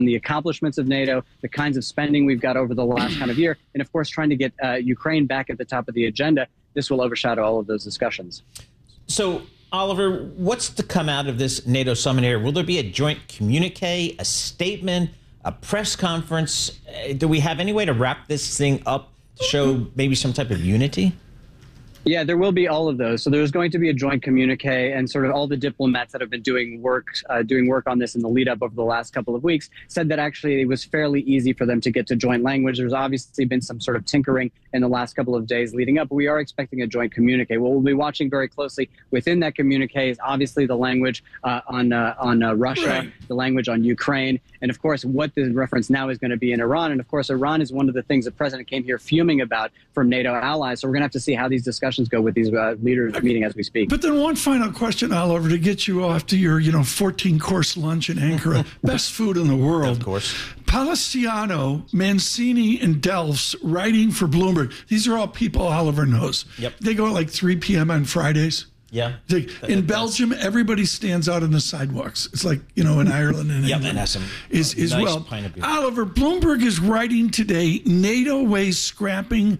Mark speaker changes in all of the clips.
Speaker 1: the accomplishments of NATO, the kinds of spending we've got over the last kind of year, and of course trying to get Ukraine back at the top of the agenda. This will overshadow all of those discussions.
Speaker 2: So, Oliver, what's to come out of this NATO summit here? Will there be a joint communique, a statement, a press conference? Do we have any way to wrap this thing up to show maybe some type of unity?
Speaker 1: Yeah, there will be all of those. So there's going to be a joint communique, and sort of all the diplomats that have been doing work on this in the lead up over the last couple of weeks said that actually it was fairly easy for them to get to joint language. There's obviously been some sort of tinkering in the last couple of days leading up, but we are expecting a joint communique. What we'll be watching very closely within that communique is obviously the language on Russia, right, the language on Ukraine, and of course what the reference now is going to be in Iran. And of course, Iran is one of the things the president came here fuming about from NATO allies. So we're going to have to see how these discussions go with these leaders meeting as we speak.
Speaker 3: But then one final question, Oliver, to get you off to your 14-course lunch in Ankara, best food in the world.
Speaker 2: Of course.
Speaker 3: Poliziano, Mancini, and Delfs writing for Bloomberg. These are all people Oliver knows.
Speaker 2: Yep.
Speaker 3: They go at like 3 p.m. on Fridays.
Speaker 2: Yeah.
Speaker 3: In Belgium, everybody stands out on the sidewalks. It's like, in Ireland and
Speaker 2: yep,
Speaker 3: England.
Speaker 2: And has some
Speaker 3: is
Speaker 2: nice
Speaker 3: well.
Speaker 2: Pint of beer.
Speaker 3: Oliver, Bloomberg is writing today, NATO weighs scrapping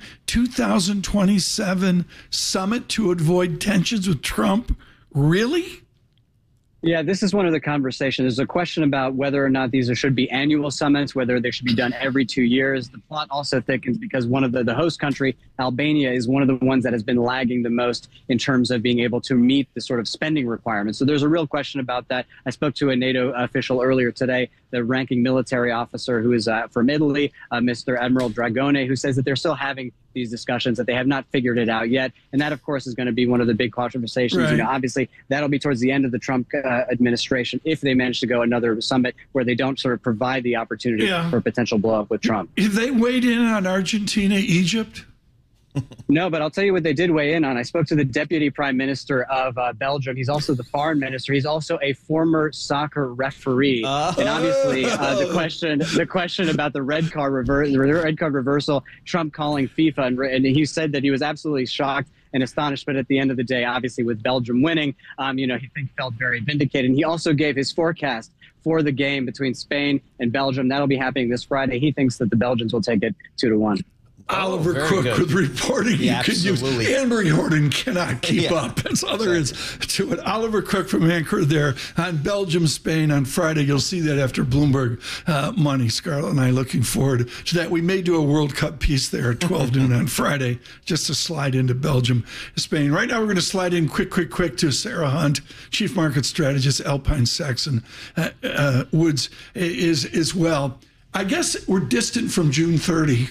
Speaker 3: 2027 summit to avoid tensions with Trump. Really?
Speaker 1: Yeah, this is one of the conversations. There's a question about whether or not these should be annual summits, whether they should be done every 2 years. The plot also thickens because one of the host country, Albania, is one of the ones that has been lagging the most in terms of being able to meet the sort of spending requirements. So there's a real question about that. I spoke to a NATO official earlier today, the ranking military officer who is from Italy, Mr. Admiral Dragone, who says that they're still having these discussions, that they have not figured it out yet. And that, of course, is going to be one of the big conversations.
Speaker 3: Right.
Speaker 1: Obviously, that'll be towards the end of the Trump administration if they manage to go another summit where they don't sort of provide the opportunity for a potential blow up with Trump.
Speaker 3: Have they weighed in on Argentina, Egypt?
Speaker 1: No, but I'll tell you what they did weigh in on. I spoke to the deputy prime minister of Belgium. He's also the foreign minister. He's also a former soccer referee. And obviously, the question about the red card reversal, Trump calling FIFA, and he said that he was absolutely shocked and astonished. But at the end of the day, obviously, with Belgium winning, he felt very vindicated. And he also gave his forecast for the game between Spain and Belgium. That'll be happening this Friday. He thinks that the Belgians will take it 2-1.
Speaker 3: Oliver Cook with reporting you could use. Anne-Marie Horton cannot keep up. That's all there is to it. Oliver Cook from Ankara there on Belgium, Spain on Friday. You'll see that after Bloomberg money. Scarlett and I looking forward to that. We may do a World Cup piece there at 12 noon on Friday just to slide into Belgium, Spain. Right now we're going to slide in quick to Sarah Hunt, Chief Market Strategist, Alpine Saxon Woods is as well. I guess we're distant from June 30.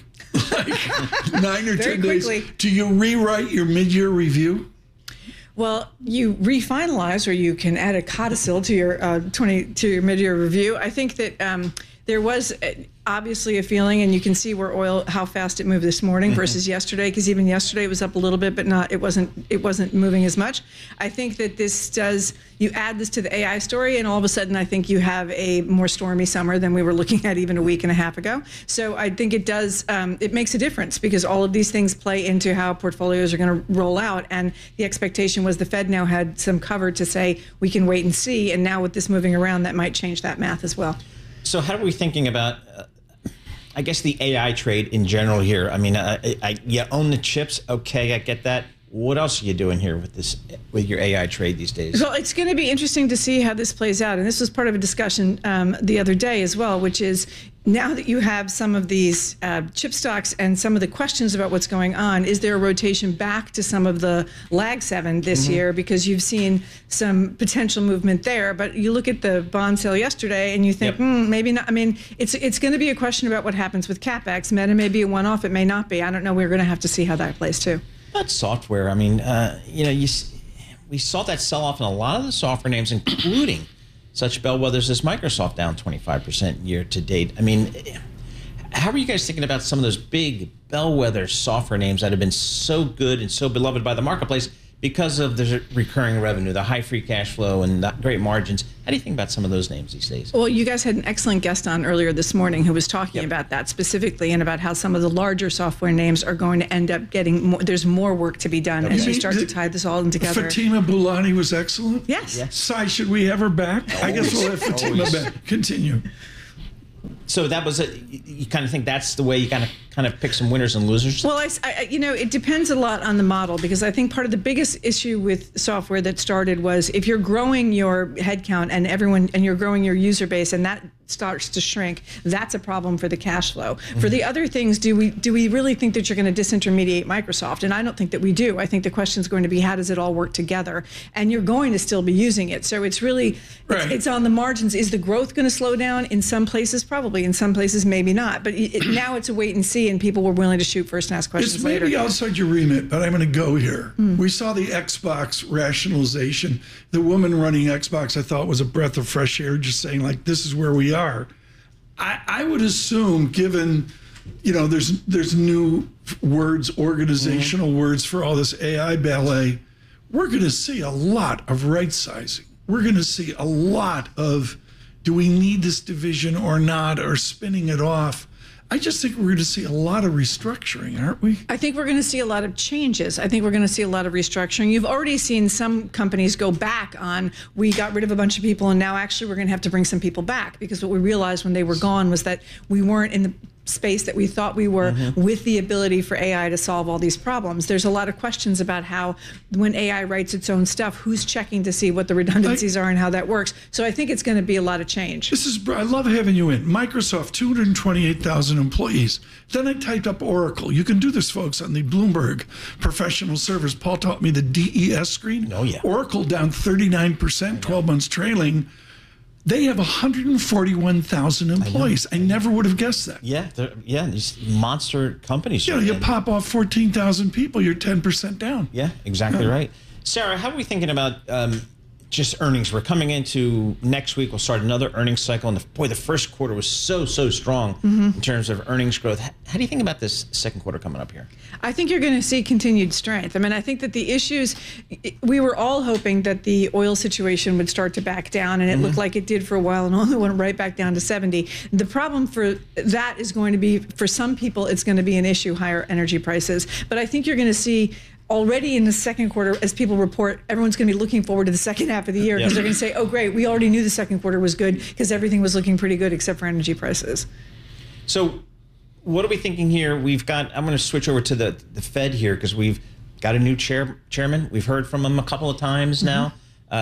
Speaker 3: Like 9 or 10 days. Do you rewrite your mid-year review?
Speaker 4: Well, you refinalize, or you can add a codicil to your mid-year review. I think that there was obviously a feeling, and you can see where oil, how fast it moved this morning versus yesterday, because even yesterday it was up a little bit, but it wasn't moving as much. I think that you add this to the AI story, and all of a sudden I think you have a more stormy summer than we were looking at even a week and a half ago. So I think it does, it makes a difference, because all of these things play into how portfolios are going to roll out. And the expectation was the Fed now had some cover to say we can wait and see. And now with this moving around, that might change that math as well.
Speaker 2: So how are we thinking about, I guess, the AI trade in general here? I mean, you own the chips. Okay, I get that. What else are you doing here with your AI trade these days?
Speaker 4: Well, it's going to be interesting to see how this plays out. And this was part of a discussion the other day as well, which is now that you have some of these chip stocks and some of the questions about what's going on, is there a rotation back to some of the Lag 7 this year? Because you've seen some potential movement there. But you look at the bond sale yesterday and you think, maybe not. I mean, it's going to be a question about what happens with CapEx. Meta may be a one-off. It may not be. I don't know. We're going to have to see how that plays too.
Speaker 2: That's software. I mean, we saw that sell-off in a lot of the software names, including such bellwethers as Microsoft, down 25% year to date. I mean, how are you guys thinking about some of those big bellwether software names that have been so good and so beloved by the marketplace because of the recurring revenue, the high free cash flow, and the great margins? How do you think about some of those names these days?
Speaker 4: Well, you guys had an excellent guest on earlier this morning who was talking about that specifically, and about how some of the larger software names are going to end up getting more, there's more work to be done as you start to tie this all in together.
Speaker 3: Fatima Boolani was excellent.
Speaker 4: Yes.
Speaker 3: Sai, should we have her back? I guess we'll have Fatima back. Continue.
Speaker 2: So that was you kind of think that's the way you kind of pick some winners and losers?
Speaker 4: Well, it depends a lot on the model, because I think part of the biggest issue with software that started was if you're growing your headcount and you're growing your user base and that starts to shrink, that's a problem for the cash flow. For the other things, do we really think that you're going to disintermediate Microsoft? And I don't think that we do. I think the question is going to be, how does it all work together? And you're going to still be using it. So it's really, it's on the margins. Is the growth going to slow down? In some places, probably. In some places, maybe not. But now it's a wait and see, and people were willing to shoot first and ask questions later.
Speaker 3: It's maybe outside your remit, but I'm going to go here. We saw the Xbox rationalization. The woman running Xbox, I thought, was a breath of fresh air, just saying, like, this is where we are. I would assume, given, there's new words, organizational words for all this AI ballet, we're going to see a lot of right sizing. We're going to see a lot of, do we need this division or not, or spinning it off. I just think we're going to see a lot of restructuring, aren't we?
Speaker 4: I think we're going to see a lot of changes. I think we're going to see a lot of restructuring. You've already seen some companies go back on, we got rid of a bunch of people and now actually we're going to have to bring some people back, because what we realized when they were gone was that we weren't in the space that we thought we were with the ability for AI to solve all these problems. There's a lot of questions about how, when AI writes its own stuff, who's checking to see what the redundancies are and how that works. So I think it's going to be a lot of change.
Speaker 3: I love having you in. Microsoft, 228,000 employees. Then I typed up Oracle. You can do this, folks, on the Bloomberg professional servers. Paul taught me the DES screen.
Speaker 2: Oh, yeah.
Speaker 3: Oracle down 39%, 12 months trailing. They have 141,000 employees. I never would have guessed that.
Speaker 2: Yeah, these monster companies.
Speaker 3: You pop off 14,000 people, you're 10% down.
Speaker 2: Yeah, exactly right. Sarah, how are we thinking about just earnings? We're coming into next week. We'll start another earnings cycle. And the first quarter was so strong in terms of earnings growth. How do you think about this second quarter coming up here?
Speaker 4: I think you're going to see continued strength. I mean, I think that the issues, we were all hoping that the oil situation would start to back down, and it looked like it did for a while and only went right back down to 70. The problem for that is going to be, for some people, it's going to be an issue, higher energy prices. But I think you're going to see already in the second quarter, as people report, everyone's going to be looking forward to the second half of the year, because they're going to say, oh, great, we already knew the second quarter was good because everything was looking pretty good except for energy prices.
Speaker 2: So what are we thinking here? I'm going to switch over to the Fed here, because we've got a new chairman. We've heard from him a couple of times now.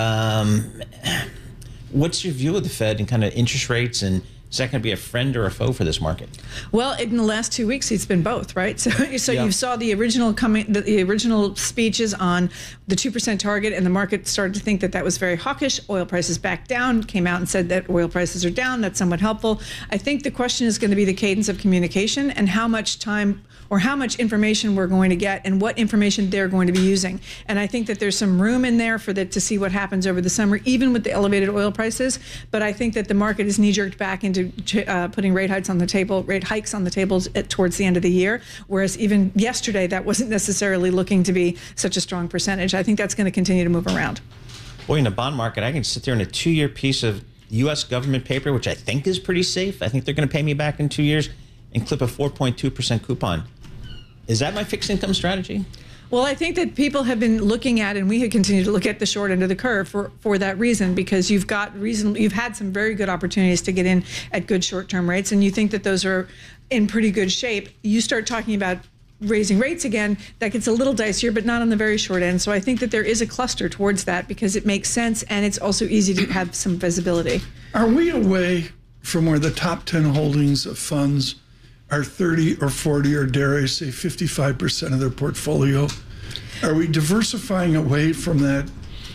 Speaker 2: What's your view of the Fed and kind of interest rates, and is that going to be a friend or a foe for this market?
Speaker 4: Well, in the last 2 weeks, it's been both, right? So you saw the original speeches on the 2% target, and the market started to think that that was very hawkish. Oil prices backed down, came out and said that oil prices are down. That's somewhat helpful. I think the question is going to be the cadence of communication and how much time or how much information we're going to get and what information they're going to be using. And I think that there's some room in there for that to see what happens over the summer, even with the elevated oil prices. But I think that the market is knee-jerked back into putting rate hikes on the table towards the end of the year, whereas even yesterday that wasn't necessarily looking to be such a strong percentage. I think that's going to continue to move around.
Speaker 2: Boy, in the bond market, I can sit there in a 2-year piece of U.S. government paper, which I think is pretty safe. I think they're going to pay me back in 2 years, and clip a 4.2% coupon. Is that my fixed income strategy?
Speaker 4: Well, I think that people have been looking at, and we have continued to look at the short end of the curve for that reason, because you've had some very good opportunities to get in at good short-term rates, and you think that those are in pretty good shape. You start talking about raising rates again, that gets a little dicier, but not on the very short end. So I think that there is a cluster towards that because it makes sense, and it's also easy to have some visibility.
Speaker 3: Are we away from where the top 10 holdings of funds are 30 or 40 or dare I say 55% of their portfolio? Are we diversifying away from that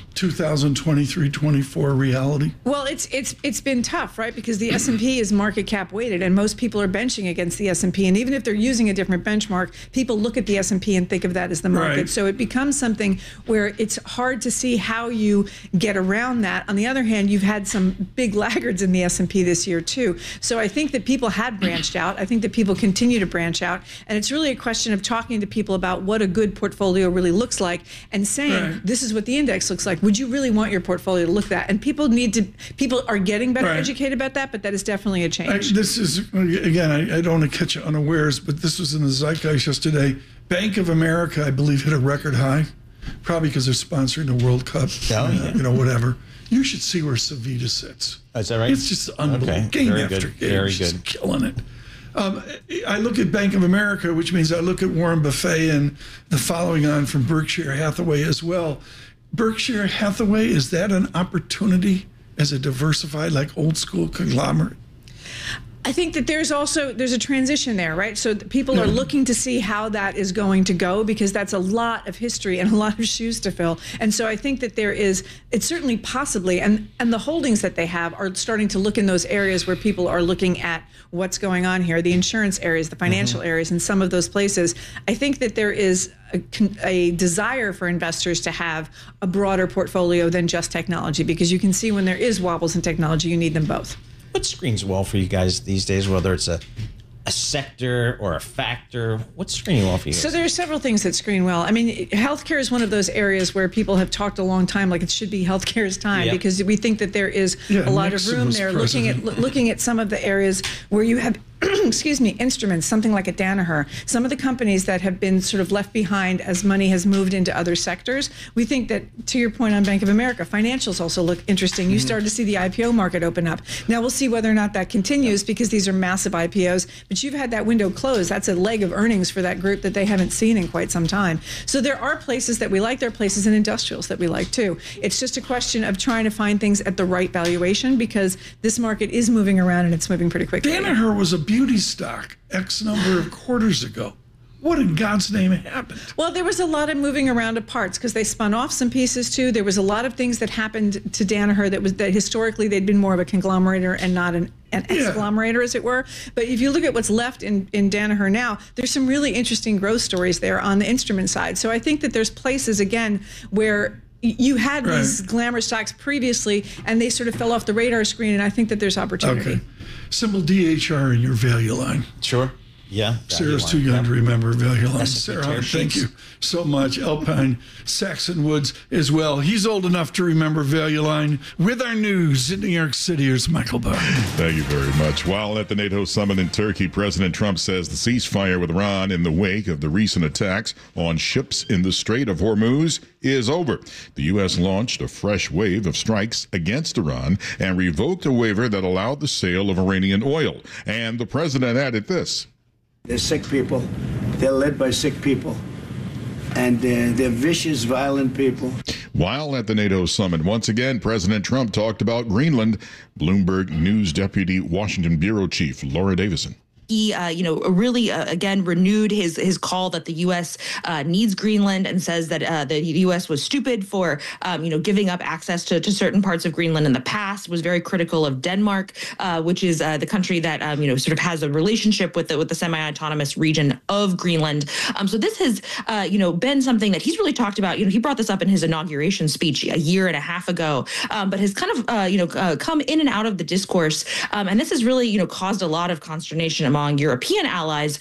Speaker 3: 2023-24 reality?
Speaker 4: Well, it's been tough, right? Because the S&P is market cap weighted, and most people are benching against the S&P. And even if they're using a different benchmark, people look at the S&P and think of that as the market. Right. So it becomes something where it's hard to see how you get around that. On the other hand, you've had some big laggards in the S&P this year too. So I think that people had branched out. I think that people continue to branch out, and it's really a question of talking to people about what a good portfolio really looks like and saying, this is what the index looks like. Would you really want your portfolio to look that? And people are getting better educated about that, but that is definitely a change.
Speaker 3: This is, again, I don't want to catch you unawares, but this was in the zeitgeist yesterday. Bank of America, I believe, hit a record high, probably because they're sponsoring the World Cup, whatever. You should see where Savita sits.
Speaker 2: Is that right?
Speaker 3: It's just unbelievable.
Speaker 2: Okay.
Speaker 3: Game
Speaker 2: Very
Speaker 3: after
Speaker 2: good.
Speaker 3: game.
Speaker 2: Very
Speaker 3: She's
Speaker 2: good.
Speaker 3: killing it. I look at Bank of America, which means I look at Warren Buffett and the following on from Berkshire Hathaway as well. Berkshire Hathaway, is that an opportunity as a diversified, like old school conglomerate?
Speaker 4: I think that there's a transition there, right? So people are looking to see how that is going to go, because that's a lot of history and a lot of shoes to fill. And so I think that it's certainly possibly, and the holdings that they have are starting to look in those areas where people are looking at what's going on here, the insurance areas, the financial areas, and some of those places. I think that there is a desire for investors to have a broader portfolio than just technology, because you can see when there is wobbles in technology, you need them both.
Speaker 2: What screens well for you guys these days, whether it's a sector or a factor? What's screening well for you guys?
Speaker 4: So there are several things that screen well. I mean, healthcare is one of those areas where people have talked a long time, like it should be healthcare's time, because we think that there is a lot of room there. Looking at some of the areas where you have excuse me, instruments, something like a Danaher, some of the companies that have been sort of left behind as money has moved into other sectors. We think that, to your point on Bank of America, financials also look interesting. You started to see the IPO market open up. Now we'll see whether or not that continues, because these are massive IPOs, but you've had that window closed. That's a leg of earnings for that group that they haven't seen in quite some time. So there are places that we like. There are places in industrials that we like too. It's just a question of trying to find things at the right valuation, because this market is moving around and it's moving pretty quickly.
Speaker 3: Danaher was a beauty stock X number of quarters ago. What in God's name happened?
Speaker 4: Well, there was a lot of moving around of parts, because they spun off some pieces too. There was a lot of things that happened to Danaher that historically they'd been more of a conglomerator and not an exglomerator, as it were. But if you look at what's left in Danaher now, there's some really interesting growth stories there on the instrument side. So I think that there's places, again, where you had these glamour stocks previously, and they sort of fell off the radar screen, and I think that there's opportunity.
Speaker 3: Okay. Symbol DHR in your value line.
Speaker 2: Sure. Yeah.
Speaker 3: Sarah's too young to remember value line. Sarah, thank you so much. Alpine Saxon Woods as well. He's old enough to remember value line. With our news in New York City, here's Michael Barr.
Speaker 5: Thank you very much. While at the NATO summit in Turkey, President Trump says the ceasefire with Iran in the wake of the recent attacks on ships in the Strait of Hormuz is over. The U.S. launched a fresh wave of strikes against Iran and revoked a waiver that allowed the sale of Iranian oil. And the president added this.
Speaker 6: They're sick people. They're led by sick people. And they're vicious, violent people.
Speaker 5: While at the NATO summit, once again, President Trump talked about Greenland. Bloomberg News Deputy Washington Bureau Chief Laura Davison.
Speaker 7: He, really, again, renewed his call that the U.S. Needs Greenland, and says that the U.S. was stupid for, giving up access to certain parts of Greenland in the past, was very critical of Denmark, which is the country that, sort of has a relationship with the semi-autonomous region of Greenland. So this has, been something that he's really talked about. He brought this up in his inauguration speech a year and a half ago, but has kind of, come in and out of the discourse. And this has really, caused a lot of consternation among European allies,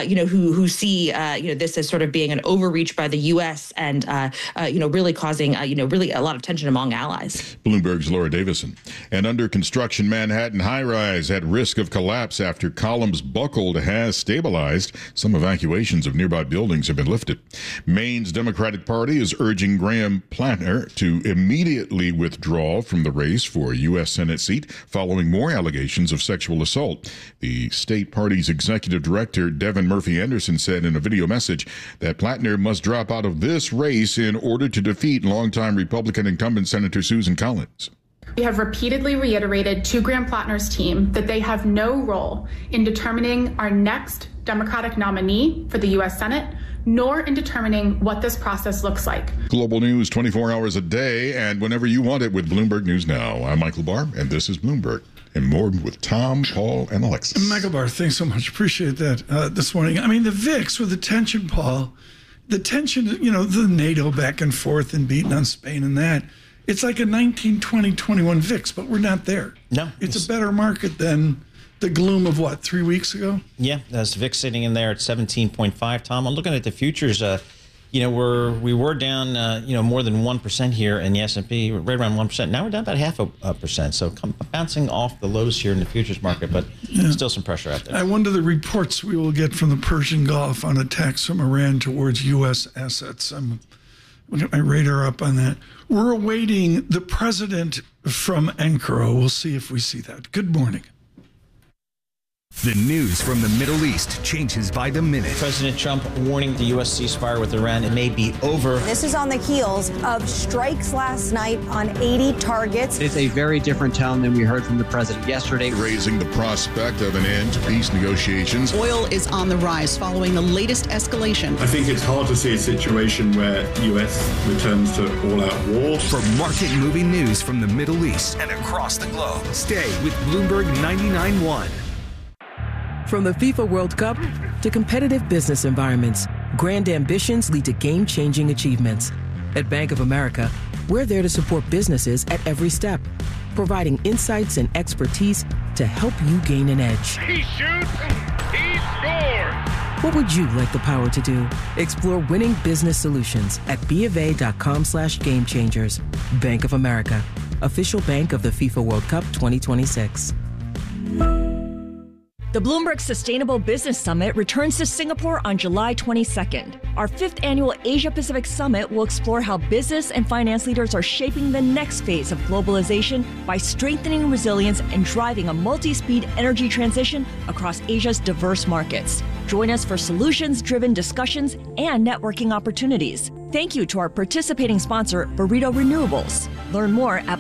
Speaker 7: who see, this as sort of being an overreach by the U.S. and, really causing, really a lot of tension among allies.
Speaker 5: Bloomberg's Laura Davison. An under construction Manhattan high-rise at risk of collapse after columns buckled has stabilized. Some evacuations of nearby buildings have been lifted. Maine's Democratic Party is urging Graham Plattner to immediately withdraw from the race for a U.S. Senate seat following more allegations of sexual assault. The state party's executive director, Devin Murphy Anderson, said in a video message that Plattner must drop out of this race in order to defeat longtime Republican incumbent Senator Susan Collins.
Speaker 8: We have repeatedly reiterated to Graham Plattner's team that they have no role in determining our next Democratic nominee for the U.S. Senate, nor in determining what this process looks like.
Speaker 5: Global news 24 hours a day and whenever you want it with Bloomberg News Now. I'm Michael Barr, and this is Bloomberg. And more with Tom, Paul, and Alexis.
Speaker 3: Michael Barr, thanks so much. Appreciate that this morning. I mean, the VIX with the tension, Paul, the tension, the NATO back and forth and beating on Spain and that. It's like a 19, 20, 21 VIX, but we're not there.
Speaker 2: No.
Speaker 3: It's a better market than the gloom of, 3 weeks ago?
Speaker 2: Yeah, that's VIX sitting in there at 17.5. Tom, I'm looking at the futures. We were down, more than 1% here in the S&P, right around 1%. Now we're down about 0.5%. So bouncing off the lows here in the futures market, but still some pressure out there.
Speaker 3: I wonder the reports we will get from the Persian Gulf on attacks from Iran towards U.S. assets. I'm We'll get my radar up on that. We're awaiting the president from Ankara. We'll see if we see that. Good morning.
Speaker 9: The news from the Middle East changes by the minute.
Speaker 2: President Trump warning the U.S. ceasefire with Iran, it may be over.
Speaker 10: This is on the heels of strikes last night on 80 targets.
Speaker 1: It's a very different tone than we heard from the president yesterday.
Speaker 5: Raising the prospect of an end to peace negotiations.
Speaker 11: Oil is on the rise following the latest escalation.
Speaker 12: I think it's hard to see a situation where U.S. returns to all-out war.
Speaker 9: For market-moving news from the Middle East and across the globe, stay with Bloomberg 99.1.
Speaker 13: From the FIFA World Cup to competitive business environments, grand ambitions lead to game-changing achievements. At Bank of America, we're there to support businesses at every step, providing insights and expertise to help you gain an edge.
Speaker 14: He shoots, he scores!
Speaker 13: What would you like the power to do? Explore winning business solutions at BofA.com/gamechangers. Bank of America, official bank of the FIFA World Cup 2026.
Speaker 15: The Bloomberg Sustainable Business Summit returns to Singapore on July 22nd. Our 5th annual Asia-Pacific Summit will explore how business and finance leaders are shaping the next phase of globalization by strengthening resilience and driving a multi-speed energy transition across Asia's diverse markets. Join us for solutions-driven discussions and networking opportunities. Thank you to our participating sponsor, Burrito Renewables. Learn more at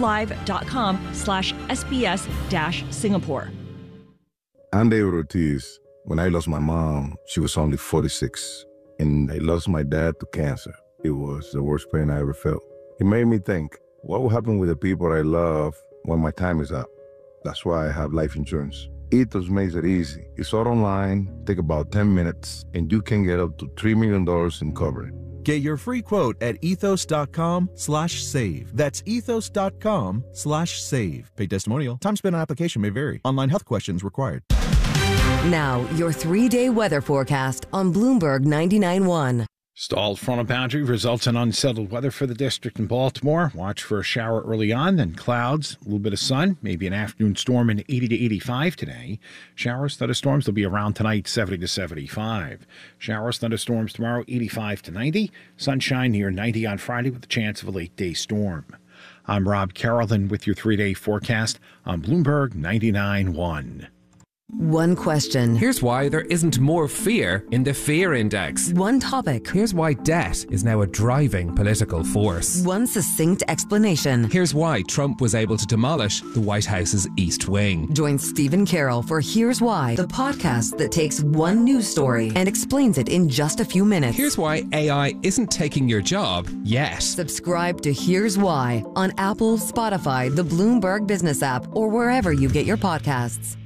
Speaker 15: bloomberglive.com/SBS-Singapore.
Speaker 16: I'm David Ortiz. When I lost my mom, she was only 46, and I lost my dad to cancer. It was the worst pain I ever felt. It made me think, what will happen with the people I love when my time is up? That's why I have life insurance. Ethos makes it easy. It's all online, take about 10 minutes, and you can get up to $3 million in coverage.
Speaker 17: Get your free quote at ethos.com/save. That's ethos.com/save. Paid testimonial. Time spent on application may vary. Online health questions required.
Speaker 18: Now, your 3-day weather forecast on Bloomberg 99.1.
Speaker 19: Stalled frontal boundary results in unsettled weather for the district in Baltimore. Watch for a shower early on, then clouds, a little bit of sun, maybe an afternoon storm in 80 to 85 today. Showers, thunderstorms, they'll be around tonight, 70 to 75. Showers, thunderstorms tomorrow, 85 to 90. Sunshine near 90 on Friday with a chance of a late-day storm. I'm Rob Carrollton with your 3-day forecast on Bloomberg 99.1.
Speaker 18: One question.
Speaker 20: Here's why there isn't more fear in the fear index.
Speaker 18: One topic.
Speaker 20: Here's why debt is now a driving political force.
Speaker 18: One succinct explanation.
Speaker 20: Here's why Trump was able to demolish the White House's East Wing.
Speaker 18: Join Stephen Carroll for Here's Why, the podcast that takes one news story and explains it in just a few minutes.
Speaker 20: Here's why AI isn't taking your job yet.
Speaker 18: Subscribe to Here's Why on Apple, Spotify, the Bloomberg Business app, or wherever you get your podcasts.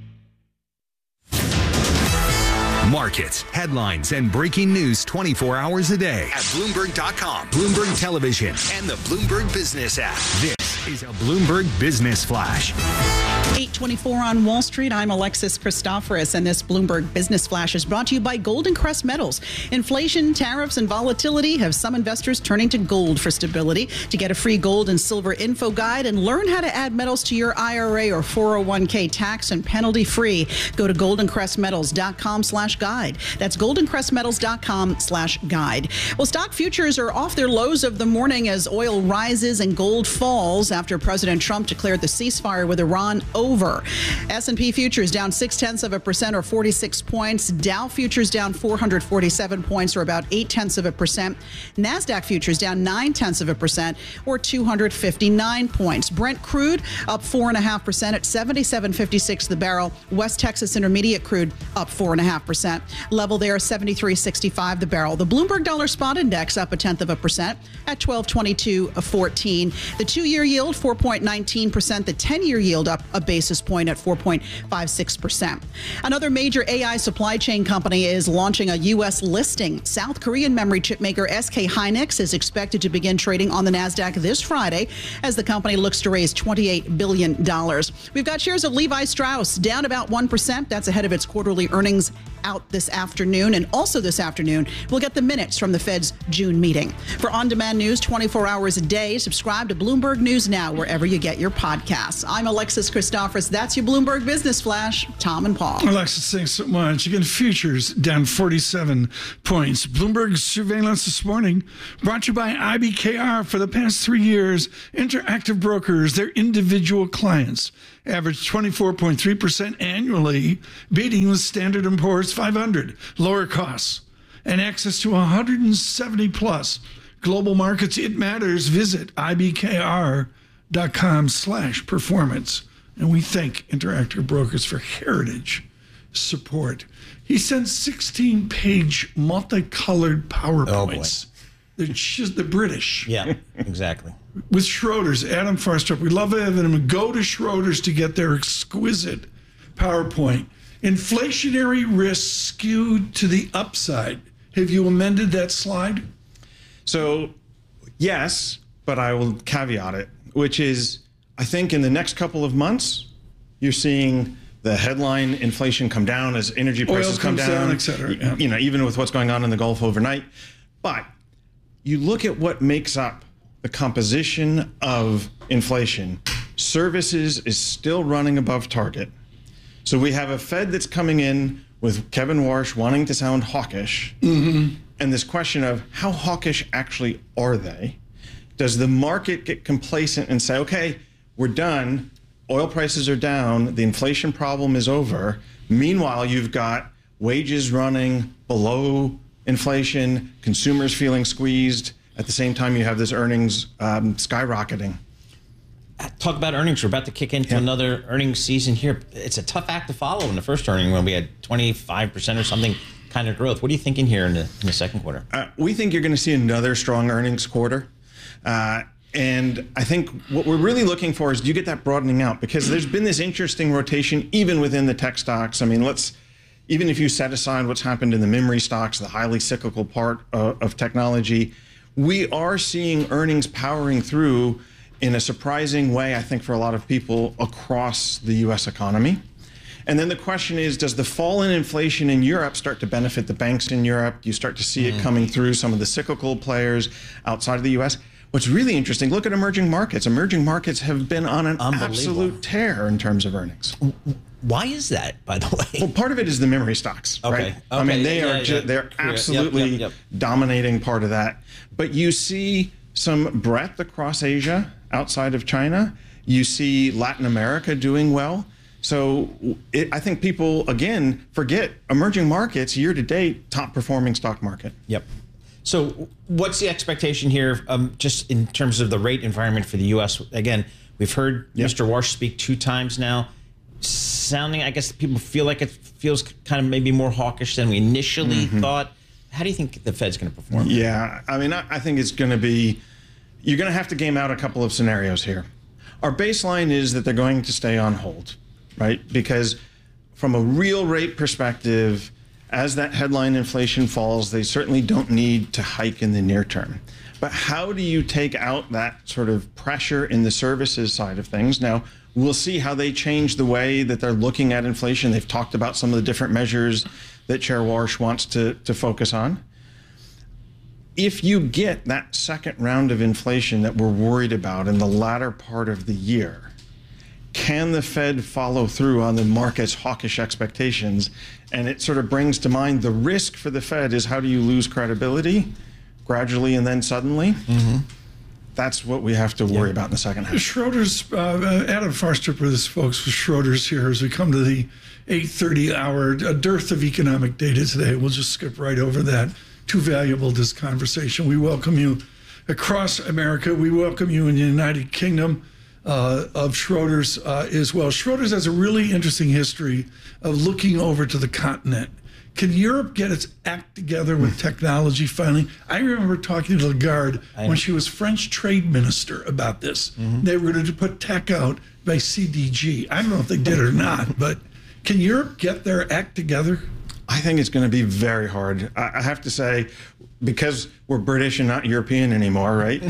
Speaker 9: Markets, headlines, and breaking news 24 hours a day at Bloomberg.com, Bloomberg Television, and the Bloomberg Business app. This is a Bloomberg Business Flash.
Speaker 11: 8:24 on Wall Street. I'm Alexis Christoforous, and this Bloomberg Business Flash is brought to you by Golden Crest Metals. Inflation, tariffs, and volatility have some investors turning to gold for stability. To get a free gold and silver info guide and learn how to add metals to your IRA or 401k tax and penalty free, go to goldencrestmetals.com/guide. That's goldencrestmetals.com/guide. Well, stock futures are off their lows of the morning as oil rises and gold falls after President Trump declared the ceasefire with Iran over. S&P futures down 0.6% or 46 points. Dow futures down 447 points or about 0.8%. NASDAQ futures down 0.9% or 259 points. Brent crude up 4.5% at 77.56 the barrel. West Texas Intermediate crude up 4.5%. Level there 73.65 the barrel. The Bloomberg Dollar Spot Index up 0.1% at 1222.14. The 2-year yield 4.19%. The 10-year yield up a basis point at 4.56%. Another major AI supply chain company is launching a U.S. listing. South Korean memory chip maker SK Hynix is expected to begin trading on the NASDAQ this Friday as the company looks to raise $28 billion. We've got shares of Levi Strauss down about 1%. That's ahead of its quarterly earnings out this afternoon. And also this afternoon, we'll get the minutes from the Fed's June meeting. For on-demand news 24 hours a day, subscribe to Bloomberg News now wherever you get your podcasts. I'm Alexis Christophorous. That's your Bloomberg Business Flash. Tom and Paul.
Speaker 3: Alexis, thanks so much. Again, futures down 47 points. Bloomberg surveillance this morning brought to you by IBKR. For the past 3 years, Interactive Brokers, their individual clients, averaged 24.3% annually, beating the Standard & Poor's 500. Lower costs and access to 170 plus global markets. It matters. Visit ibkr.com/performance. And we thank Interactive Brokers for heritage support. He sent 16-page multicolored PowerPoints. They're just the British.
Speaker 2: Yeah, exactly.
Speaker 3: With Schroders, Adam Farstrup. We love having him. Go to Schroders to get their exquisite PowerPoint. Inflationary risk skewed to the upside. Have you amended that slide?
Speaker 21: So, yes, but I will caveat it, which is I think in the next couple of months, you're seeing the headline inflation come down as energy prices come down,
Speaker 3: et cetera. Yeah.
Speaker 21: You know, even with what's going on in the Gulf overnight. But you look at what makes up the composition of inflation. Services is still running above target. So we have a Fed that's coming in with Kevin Warsh wanting to sound hawkish. Mm-hmm. And this question of how hawkish actually are they? Does the market get complacent and say, okay, we're done, oil prices are down, the inflation problem is over. Meanwhile, you've got wages running below inflation, consumers feeling squeezed. At the same time, you have this earnings skyrocketing.
Speaker 2: Talk about earnings. We're about to kick into another earnings season here. It's a tough act to follow in the first earning when we had 25% or something kind of growth. What are you thinking here in the second quarter?
Speaker 21: We think you're going to see another strong earnings quarter. And I think what we're really looking for is, do you get that broadening out? Because there's been this interesting rotation even within the tech stocks. I mean, even if you set aside what's happened in the memory stocks, the highly cyclical part of technology, we are seeing earnings powering through in a surprising way, I think, for a lot of people across the U.S. economy. And then the question is, does the fall in inflation in Europe start to benefit the banks in Europe? Do you start to see it coming through some of the cyclical players outside of the U.S.? What's really interesting, look at emerging markets. Emerging markets have been on an absolute tear in terms of earnings.
Speaker 2: Why is that, by the way?
Speaker 21: Well, part of it is the memory stocks, right? I mean, they're absolutely dominating part of that. But you see some breadth across Asia outside of China. You see Latin America doing well. So I think people, again, forget emerging markets year to date, top performing stock market.
Speaker 2: Yep. So what's the expectation here just in terms of the rate environment for the U.S.? Again, we've heard Mr. Warsh speak 2 times now, sounding, I guess people feel like it feels kind of maybe more hawkish than we initially thought. How do you think the Fed's going to perform?
Speaker 21: Yeah, I mean, I think it's going to be, you're going to have to game out a couple of scenarios here. Our baseline is that they're going to stay on hold, right? Because from a real rate perspective, as that headline inflation falls, they certainly don't need to hike in the near term. But how do you take out that sort of pressure in the services side of things? Now, we'll see how they change the way that they're looking at inflation. They've talked about some of the different measures that Chair Warsh wants to focus on. If you get that second round of inflation that we're worried about in the latter part of the year, can the Fed follow through on the market's hawkish expectations? And it sort of brings to mind the risk for the Fed is, how do you lose credibility gradually and then suddenly? That's what we have to worry about in the second half.
Speaker 3: Schroders, Adam Farstrup with us, folks, with Schroders here as we come to the 8:30 hour. A dearth of economic data today. We'll just skip right over that. Too valuable, this conversation. We welcome you across America. We welcome you in the United Kingdom of Schroders as well. Schroders has a really interesting history of looking over to the continent. Can Europe get its act together with technology finally? I remember talking to Lagarde when she was French trade minister about this. They were going to put tech out by CDG. I don't know if they did or not, but can Europe get their act together?
Speaker 21: I think it's going to be very hard. I have to say, because we're British and not European anymore, right?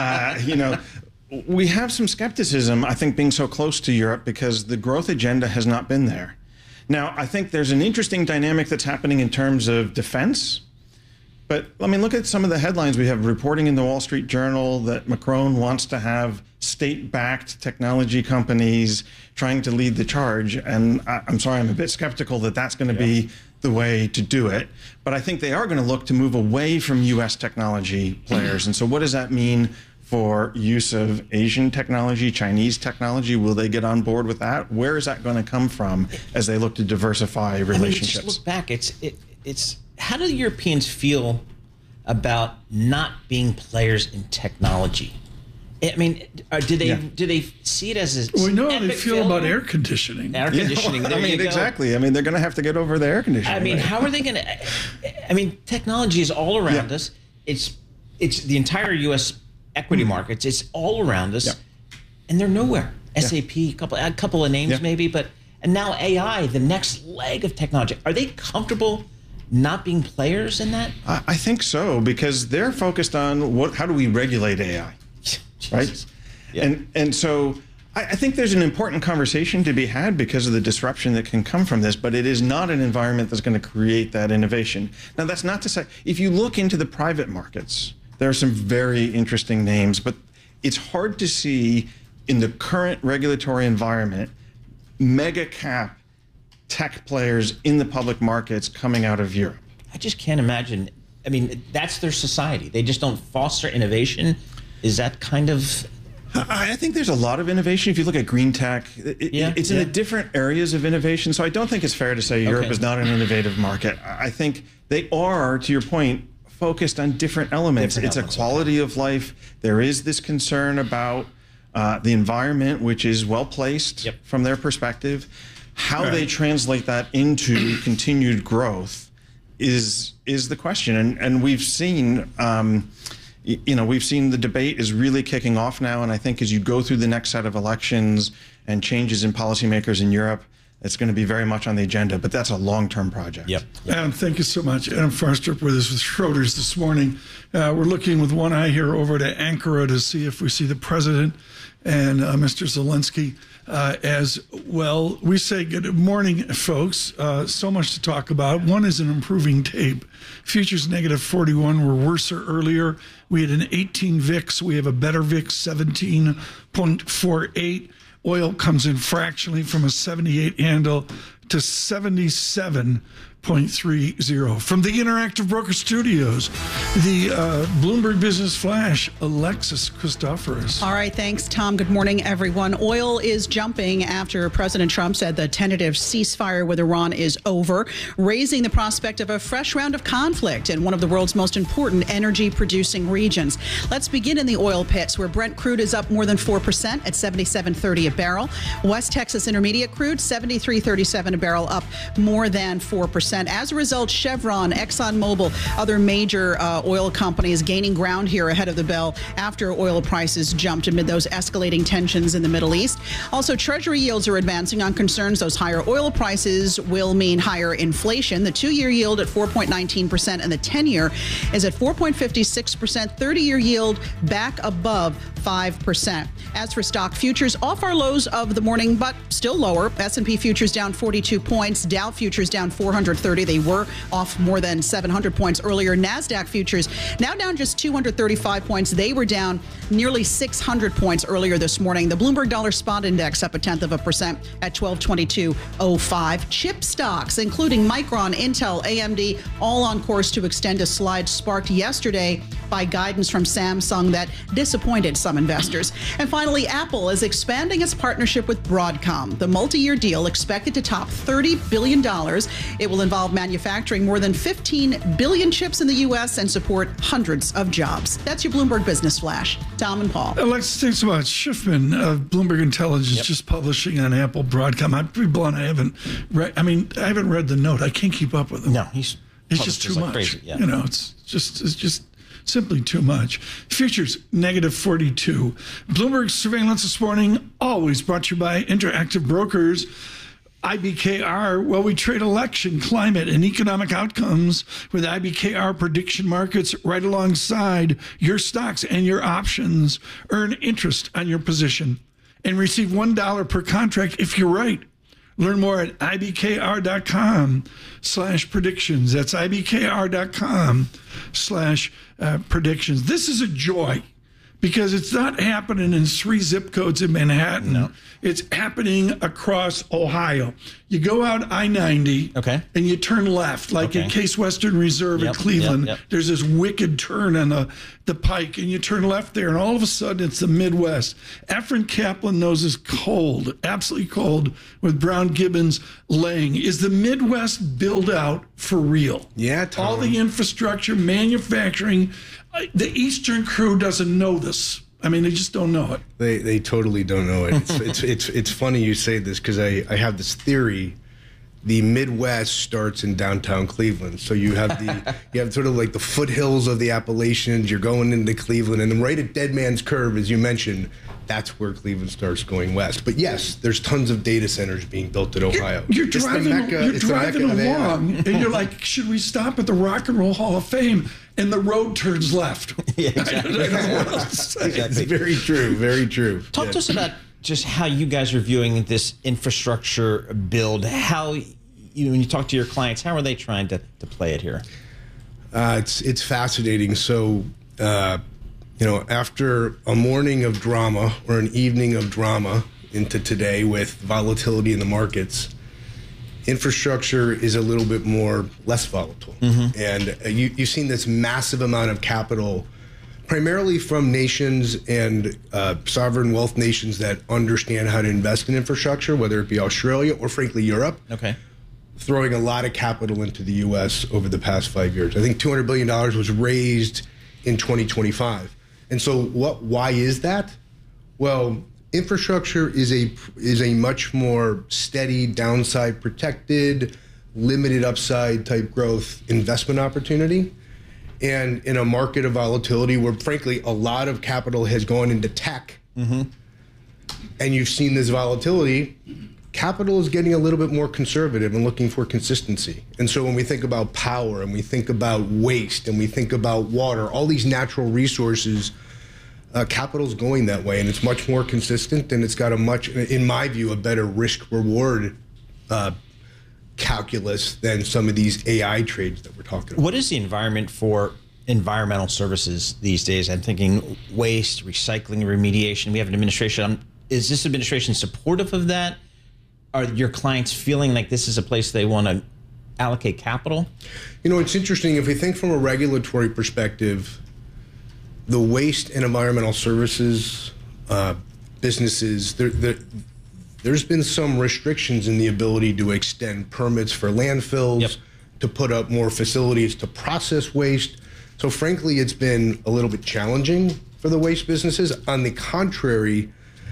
Speaker 21: We have some skepticism, I think, being so close to Europe because the growth agenda has not been there. Now, I think there's an interesting dynamic that's happening in terms of defense. But I mean, look at some of the headlines. We have reporting in the Wall Street Journal that Macron wants to have state-backed technology companies trying to lead the charge. And I'm sorry, I'm a bit skeptical that that's going to be the way to do it. But I think they are going to look to move away from U.S. technology players. And so what does that mean for use of Asian technology, Chinese technology? Will they get on board with that? Where is that going to come from as they look to diversify relationships?
Speaker 2: I mean, just look back. It's how do the Europeans feel about not being players in technology? I mean, do they see it as
Speaker 3: we know how they feel about air conditioning?
Speaker 2: Air conditioning.
Speaker 21: I mean, exactly. I mean, they're going to have to get over the air conditioning.
Speaker 2: I mean, how are they going to? I mean, technology is all around us. It's the entire U.S. equity markets. It's all around us, and they're nowhere. SAP, a couple of names maybe, and now AI, the next leg of technology. Are they comfortable not being players in that?
Speaker 21: I think so, because they're focused on how do we regulate AI. Right? And so I think there's an important conversation to be had because of the disruption that can come from this, but it is not an environment that's going to create that innovation. Now, that's not to say, if you look into the private markets, there are some very interesting names, but it's hard to see in the current regulatory environment mega cap tech players in the public markets coming out of Europe.
Speaker 2: I just can't imagine. I mean, that's their society. They just don't foster innovation. Is that kind of...
Speaker 21: I think there's a lot of innovation. If you look at green tech, it's in the different areas of innovation. So I don't think it's fair to say Europe is not an innovative market. I think they are, to your point, focused on different elements. It's a quality of life. There is this concern about the environment, which is well placed from their perspective. How they translate that into continued growth is the question. And we've seen... we've seen the debate is really kicking off now, and I think as you go through the next set of elections and changes in policymakers in Europe, it's going to be very much on the agenda, but that's a long-term project.
Speaker 3: Adam, thank you so much. Adam Farstrup with us with Schroders this morning. We're looking with one eye here over to Ankara to see if we see the president and Mr. Zelensky as well. We say good morning, folks. So much to talk about. One is an improving tape. Futures negative 41 were worse earlier. We had an 18 VIX. We have a better VIX, 17.48. Oil comes in fractionally from a 78 handle to 77.30. From the Interactive Broker Studios, the Bloomberg Business Flash, Alexis Christoforous.
Speaker 11: All right, thanks, Tom. Good morning, everyone. Oil is jumping after President Trump said the tentative ceasefire with Iran is over, raising the prospect of a fresh round of conflict in one of the world's most important energy-producing regions. Let's begin in the oil pits, where Brent crude is up more than 4% at $77.30 a barrel. West Texas Intermediate crude, $73.37 a barrel, up more than 4%. As a result, Chevron, ExxonMobil, other major oil companies gaining ground here ahead of the bell after oil prices jumped amid those escalating tensions in the Middle East. Also, Treasury yields are advancing on concerns those higher oil prices will mean higher inflation. The 2-year yield at 4.19% and the 10-year is at 4.56%. 30-year yield back above 5%. As for stock futures, off our lows of the morning, but still lower. S&P futures down 42 points. Dow futures down 430. They were off more than 700 points earlier. NASDAQ futures now down just 235 points. They were down nearly 600 points earlier this morning. The Bloomberg Dollar Spot Index up 0.1% at 1222.05. Chip stocks, including Micron, Intel, AMD, all on course to extend a slide sparked yesterday by guidance from Samsung that disappointed some investors. And finally, Apple is expanding its partnership with Broadcom. The multi-year deal expected to top $30 billion. It will involve manufacturing more than 15 billion chips in the U.S. and support hundreds of jobs. That's your Bloomberg Business Flash. Tom and Paul.
Speaker 3: Alexis, thanks so much. Schiffman of Bloomberg Intelligence just publishing on Apple Broadcom. I'm pretty blunt. I haven't read the note. I can't keep up with him.
Speaker 2: No,
Speaker 3: it's just too much.
Speaker 2: Crazy,
Speaker 3: It's just simply too much. Futures negative 42. Bloomberg surveillance this morning, always brought to you by Interactive Brokers. IBKR, well, we trade election, climate, and economic outcomes with IBKR prediction markets right alongside your stocks and your options. Earn interest on your position and receive $1 per contract if you're right. Learn more at ibkr.com/predictions. That's ibkr.com/predictions. / predictions. This is a joy because it's not happening in 3 zip codes in Manhattan.
Speaker 2: No.
Speaker 3: It's happening across Ohio. You go out I-90 and you turn left, like in Case Western Reserve in Cleveland. There's this wicked turn on the pike, and you turn left there, and all of a sudden it's the Midwest. Efren Kaplan knows it's cold, absolutely cold, with Brown Gibbons laying. Is the Midwest build out for real?
Speaker 4: Yeah, Tom.
Speaker 3: All the infrastructure, manufacturing. The Eastern crew doesn't know this. I mean, they just don't know it.
Speaker 4: They totally don't know it. It's funny you say this because I have this theory. The Midwest starts in downtown Cleveland, so you have sort of like the foothills of the Appalachians. You're going into Cleveland, and then right at Dead Man's Curve, as you mentioned, that's where Cleveland starts going west. But yes, there's tons of data centers being built in Ohio.
Speaker 3: You're driving along, and you're like, should we stop at the Rock and Roll Hall of Fame? And the road turns left.
Speaker 2: Yeah, exactly.
Speaker 3: I don't know what else to say.
Speaker 4: It's very true, very true.
Speaker 2: Talk to us about just how you guys are viewing this infrastructure build. How, when you talk to your clients, how are they trying to play it here?
Speaker 4: It's fascinating. So, after a morning of drama or an evening of drama into today with volatility in the markets, infrastructure is a little bit less volatile. And you've seen this massive amount of capital, primarily from nations and sovereign wealth nations that understand how to invest in infrastructure, whether it be Australia or frankly Europe, throwing a lot of capital into the U.S. over the past 5 years. I think $200 billion was raised in 2025. And so why is that? Well, infrastructure is a much more steady, downside protected, limited upside type growth investment opportunity. And in a market of volatility where, frankly, a lot of capital has gone into tech, and you've seen this volatility, capital is getting a little bit more conservative and looking for consistency. And so when we think about power and we think about waste and we think about water, all these natural resources, capital's going that way, and it's much more consistent, and it's got in my view, a better risk-reward calculus than some of these AI trades that we're talking about.
Speaker 2: What is the environment for environmental services these days? I'm thinking waste, recycling, remediation. We have an administration. Is this administration supportive of that? Are your clients feeling like this is a place they want to allocate capital?
Speaker 4: It's interesting. If we think from a regulatory perspective, the waste and environmental services businesses, there's been some restrictions in the ability to extend permits for landfills, to put up more facilities to process waste. So frankly, it's been a little bit challenging for the waste businesses. On the contrary,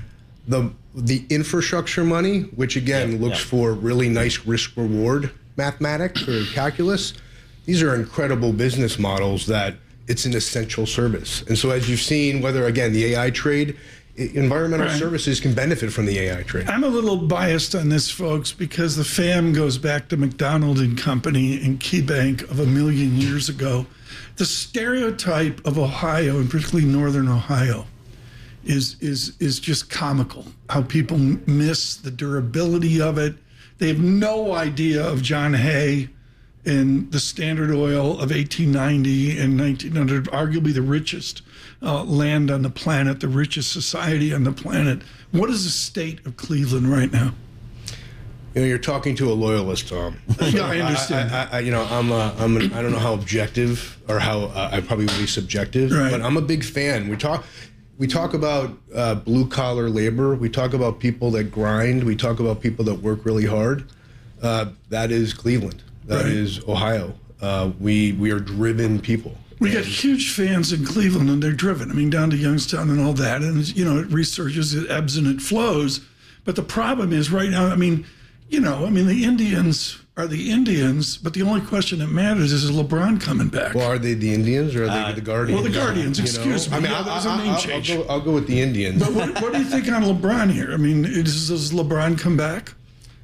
Speaker 4: the infrastructure money, which again looks for really nice risk-reward mathematics or calculus, these are incredible business models that it's an essential service. And so as you've seen, whether, again, the AI trade, environmental services can benefit from the AI trade.
Speaker 3: I'm a little biased on this, folks, because the FAM goes back to McDonald and Company and KeyBank of 1 million years ago. The stereotype of Ohio, and particularly Northern Ohio, is just comical. How people miss the durability of it. They have no idea of John Hay and the Standard Oil of 1890 and 1900, arguably the richest land on the planet, the richest society on the planet. What is the state of Cleveland right now?
Speaker 4: You're talking to a loyalist, Tom.
Speaker 3: Yeah, I understand.
Speaker 4: I don't know how objective or how I probably would be subjective, but I'm a big fan. We talk about blue collar labor. We talk about people that grind. We talk about people that work really hard. That is Cleveland. That is Ohio. We are driven people.
Speaker 3: We got huge fans in Cleveland, and they're driven. I mean, down to Youngstown and all that. And, it resurges, it ebbs and it flows. But the problem is right now, the Indians are the Indians, but the only question that matters is LeBron coming back?
Speaker 4: Well, are they the Indians or are they the Guardians?
Speaker 3: Well, the Guardians, excuse me.
Speaker 4: That was a name change. I'll go with the Indians.
Speaker 3: But what do you think on LeBron here? I mean, does LeBron come back?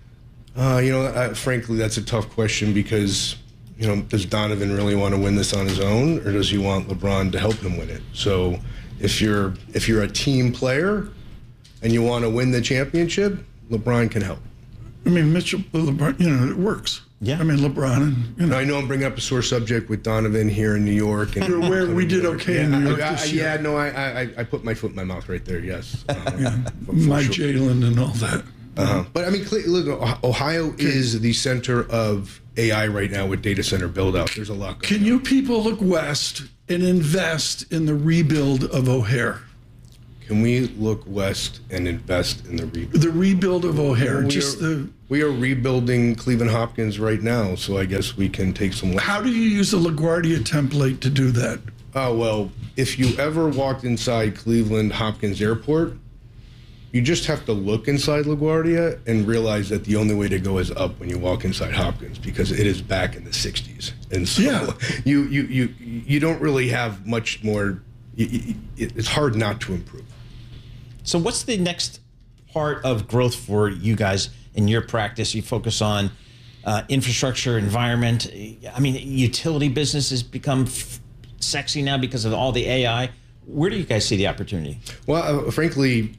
Speaker 4: Frankly, that's a tough question because, does Donovan really want to win this on his own, or does he want LeBron to help him win it? So if you're a team player and you want to win the championship, LeBron can help.
Speaker 3: Mitchell, LeBron, it works.
Speaker 2: Yeah.
Speaker 3: LeBron and
Speaker 4: I know I'm bringing up a sore subject with Donovan here in New York. And
Speaker 3: you're aware we did okay in New York this year.
Speaker 4: Yeah, no, I put my foot in my mouth right there. Yes.
Speaker 3: Mike Jalen and all that.
Speaker 4: But look, Ohio is the center of AI right now with data center build out. There's a lot going on.
Speaker 3: Can you people look west and invest in the rebuild of O'Hare?
Speaker 4: Can we look west and invest in the rebuild?
Speaker 3: The rebuild of O'Hare.
Speaker 4: We are rebuilding Cleveland Hopkins right now, so I guess we can take some lessons.
Speaker 3: How do you use the LaGuardia template to do that?
Speaker 4: Oh, well, if you ever walked inside Cleveland Hopkins Airport, you just have to look inside LaGuardia and realize that the only way to go is up when you walk inside Hopkins, because it is back in the 60s. And so you don't really have much more. It's hard not to improve.
Speaker 2: So what's the next part of growth for you guys in your practice? You focus on infrastructure, environment. Utility business has become sexy now because of all the AI. Where do you guys see the opportunity?
Speaker 4: Well, frankly,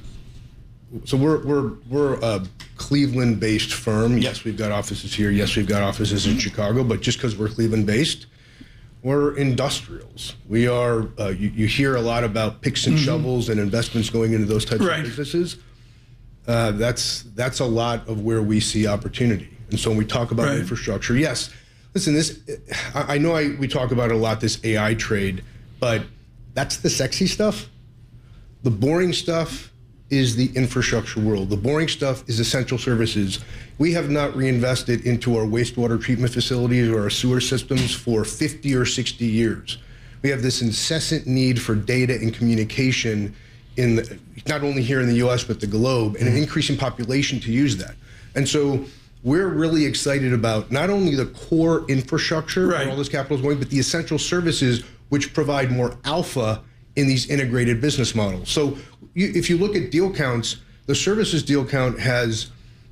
Speaker 4: so we're a Cleveland-based firm. Yes, we've got offices here. Yes, we've got offices in Chicago. But just because we're Cleveland-based, we're industrials. We are. You hear a lot about picks and shovels and investments going into those types of businesses. That's a lot of where we see opportunity. And so when we talk about infrastructure, yes. Listen, I know we talk about it a lot, this AI trade, but that's the sexy stuff. The boring stuff is the infrastructure world. The boring stuff is essential services. We have not reinvested into our wastewater treatment facilities or our sewer systems for 50 or 60 years. We have this incessant need for data and communication not only here in the US, but the globe, and an increasing population to use that. And so we're really excited about not only the core infrastructure where all this capital is going, but the essential services which provide more alpha in these integrated business models. So if you look at deal counts, the services deal count has,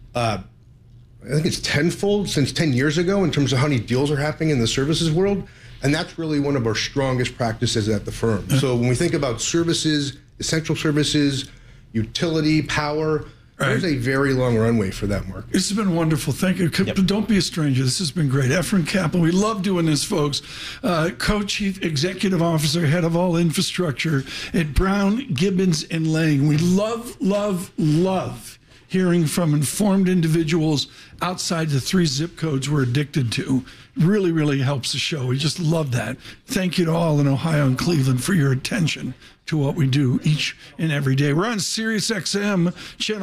Speaker 4: I think it's tenfold since 10 years ago in terms of how many deals are happening in the services world. And that's really one of our strongest practices at the firm. So when we think about services, essential services, utility, power, there's a very long runway for that market.
Speaker 3: This has been wonderful. Thank you. Don't be a stranger. This has been great. Efren Kaplan, we love doing this, folks. Co-Chief Executive Officer, Head of All Infrastructure at Brown, Gibbons, and Lang. We love hearing from informed individuals outside the 3 zip codes we're addicted to. Really, really helps the show. We just love that. Thank you to all in Ohio and Cleveland for your attention to what we do each and every day. We're on Sirius XM, channel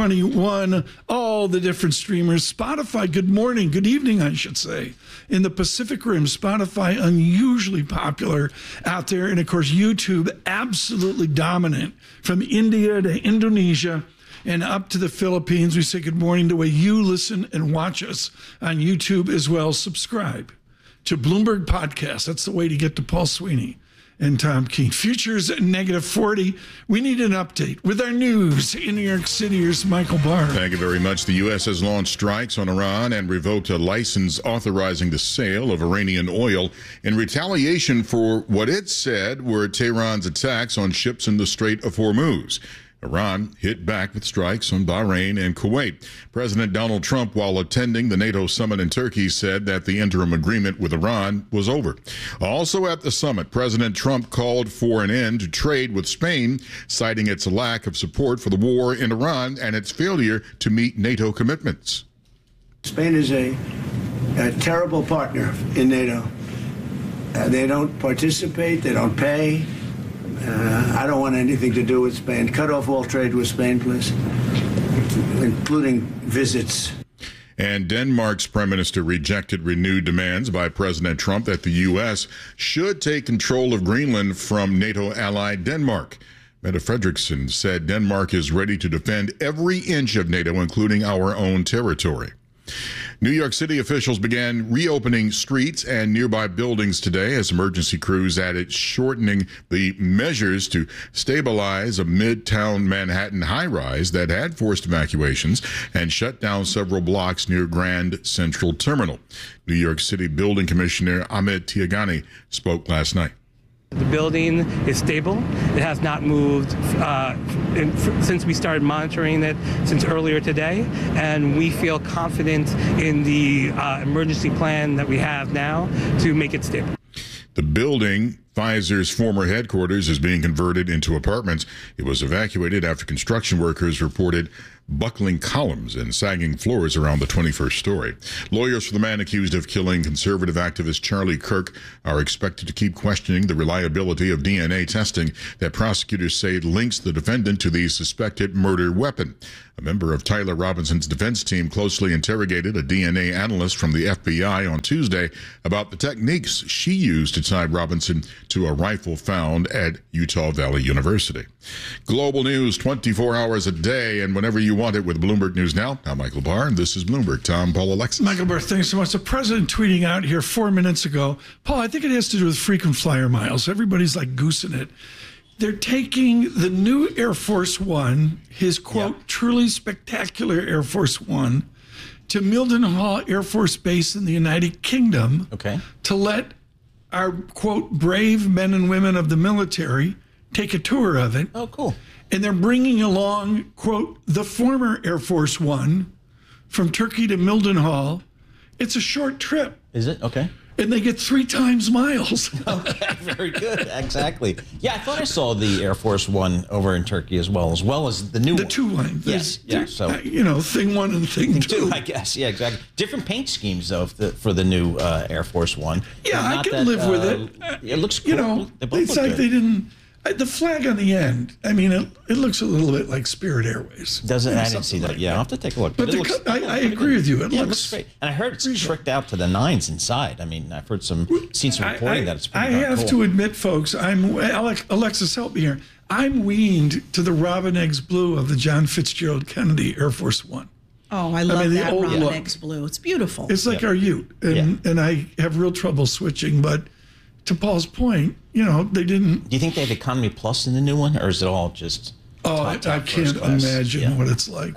Speaker 3: 121, all the different streamers. Spotify, good morning, good evening, I should say. In the Pacific Rim, Spotify, unusually popular out there. And, of course, YouTube, absolutely dominant. From India to Indonesia and up to the Philippines, we say good morning to the way you listen and watch us on YouTube as well. Subscribe to Bloomberg Podcast. That's the way to get to Paul Sweeney and Tom Keene. Futures at -40. We need an update with our news in New York City. Here's Michael Barr.
Speaker 5: Thank you very much. The U.S. has launched strikes on Iran and revoked a license authorizing the sale of Iranian oil in retaliation for what it said were Tehran's attacks on ships in the Strait of Hormuz. Iran hit back with strikes on Bahrain and Kuwait. President Donald Trump, while attending the NATO summit in Turkey, said that the interim agreement with Iran was over. Also at the summit, President Trump called for an end to trade with Spain, citing its lack of support for the war in Iran and its failure to meet NATO commitments.
Speaker 6: Spain is a terrible partner in NATO. They don't participate, they don't pay. I don't want anything to do with Spain. Cut off all trade with Spain, please, including visits.
Speaker 5: And Denmark's prime minister rejected renewed demands by President Trump that the U.S. should take control of Greenland from NATO ally Denmark. Mette Frederiksen said Denmark is ready to defend every inch of NATO, including our own territory. New York City officials began reopening streets and nearby buildings today as emergency crews added shortening the measures to stabilize a midtown Manhattan high-rise that had forced evacuations and shut down several blocks near Grand Central Terminal. New York City Building Commissioner Amit Tiagani spoke last night.
Speaker 7: The building is stable. It has not moved since we started monitoring it since earlier today, and we feel confident in the emergency plan that we have now to make it stable.
Speaker 5: The building, Pfizer's former headquarters, is being converted into apartments. It was evacuated after construction workers reported buckling columns and sagging floors around the 21st story. Lawyers for the man accused of killing conservative activist Charlie Kirk are expected to keep questioning the reliability of DNA testing that prosecutors say links the defendant to the suspected murder weapon. A member of Tyler Robinson's defense team closely interrogated a DNA analyst from the FBI on Tuesday about the techniques she used to tie Robinson to a rifle found at Utah Valley University. Global news 24 hours a day and whenever you want it with Bloomberg News Now. I'm Michael Barr, and this is Bloomberg. Tom, Paul, Alexis.
Speaker 3: Michael Barr, thanks so much. The president tweeting out here 4 minutes ago. Paul, I think it has to do with frequent flyer miles. Everybody's like goosing it. They're taking the new Air Force One, his, quote, truly spectacular Air Force One, to Mildenhall Air Force Base in the United Kingdom to let our, quote, brave men and women of the military take a tour of it.
Speaker 2: Oh, cool.
Speaker 3: And they're bringing along, quote, the former Air Force One from Turkey to Mildenhall. It's a short trip.
Speaker 2: Is it? Okay.
Speaker 3: And they get 3 times miles.
Speaker 2: Okay, very good. Exactly. Yeah, I thought I saw the Air Force One over in Turkey as well as the new one.
Speaker 3: The 2 line.
Speaker 2: Yes. Yeah. So
Speaker 3: thing 1 and thing 2.
Speaker 2: I guess. Yeah, exactly. Different paint schemes though for the new Air Force One.
Speaker 3: Yeah, I can live with it.
Speaker 2: It looks cool.
Speaker 3: It's like they didn't. The flag on the end, I mean, it looks a little bit like Spirit Airways.
Speaker 2: Doesn't I didn't see that. Yeah, I'll have to take a look.
Speaker 3: But I agree with you. It looks
Speaker 2: great. And I heard it's tricked out to the 9s inside. I mean, I've heard seen some reporting that it's pretty
Speaker 3: I have
Speaker 2: cool.
Speaker 3: to admit, folks, Alexis, help me here. I'm weaned to the Robin Eggs blue of the John Fitzgerald Kennedy Air Force One.
Speaker 11: Oh, I love that Robin Eggs blue. It's beautiful.
Speaker 3: It's like our Ute. And I have real trouble switching, but to Paul's point, they didn't.
Speaker 2: Do you think they have Economy Plus in the new one, or is it all just?
Speaker 3: Oh, I can't imagine what it's like.